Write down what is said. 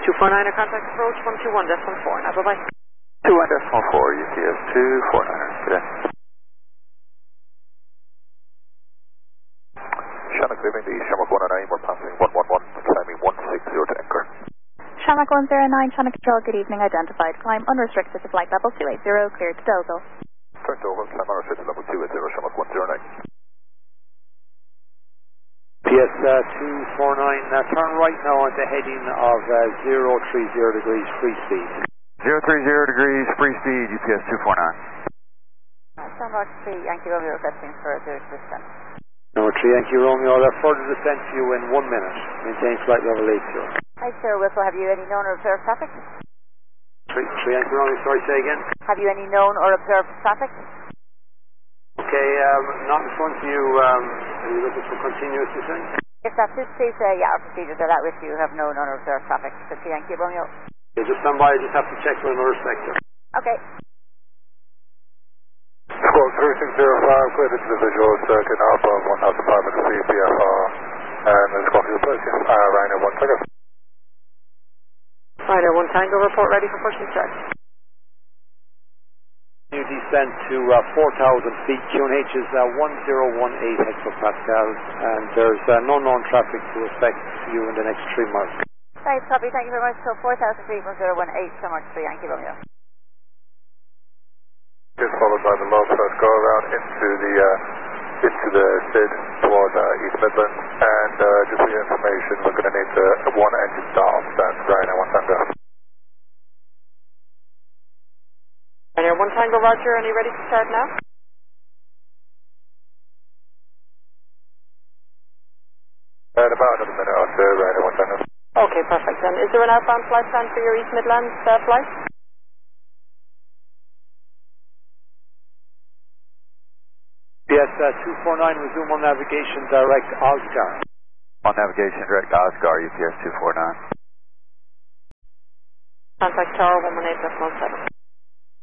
249er, contact approach 121.4. Now, bye-bye. 21.4, UPS 249er. Good day. Shamrock leaving the Shamrock 109, we're passing 111, climbing 160 to anchor. Shamrock 109, Channel Control, good evening, identified. Climb unrestricted to flight level 280, cleared to Dozel. Turn over, climb unrestricted level 280, Shamrock 109. PS 249, turn right now on the heading of 030 degrees free speed. 030 degrees free speed, UPS 249. Shamrock 3, Yankee Romeo requesting further descent. Number 3, Yankee Romeo, I'll have further descent to you in 1 minute. Maintain flight level 80. Hi, sir. Whistle, have you any known or observed traffic? 3 Yankee Romeo, sorry, say again. Have you any known or observed traffic? Okay, not in front of you. Are you looking for continuous descent? If that's it, please, our procedures are that if you have known or observed traffic. So, Yankee Romeo. Yeah, just stand by, I just have to check for another sector. Okay. Squawk 3605, clear to the visual circuit, Alpha 1500 feet, BFR, and the squawk is approaching, Ryanair 1 Tango. Ryanair 1 Tango, report ready for first discharge. You descend to 4,000 feet, QNH is 1018 hectopascal, and there's no known traffic to affect you in the next 3 miles. Right, copy, thank you very much. So 4,000 feet, 1018, Shamrock 3, Yankee Romeo. Just followed by the low first go around into the SID toward East Midlands, and just for your information, we're going to need one engine start off that Ryanair 1 Tango. Ryanair 1 Tango, roger, and are you ready to start now? In about another minute or two, Ryanair 1 Tango. Okay, perfect. And is there an outbound flight plan for your East Midlands flight? PS 249, resume on navigation, direct Oscar. On navigation, direct Oscar, UPS 249. Contact Tower 118.7.